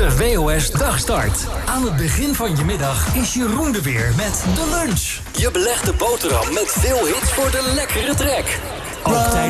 De WOS Dagstart. Aan het begin van je middag is Jeroen er weer met de lunch. Je belegde boterham met veel hits voor de lekkere trek. Ook tijdens